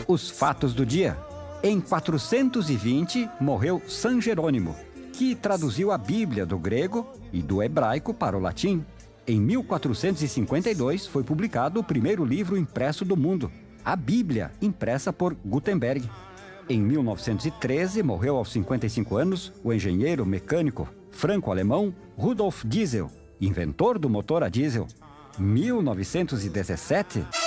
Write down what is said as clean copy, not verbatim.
Os fatos do dia. Em 420, morreu São Jerônimo, que traduziu a Bíblia do grego e do hebraico para o latim. Em 1452, foi publicado o primeiro livro impresso do mundo, a Bíblia, impressa por Gutenberg. Em 1913, morreu aos 55 anos o engenheiro mecânico franco-alemão Rudolf Diesel, inventor do motor a diesel. 1917...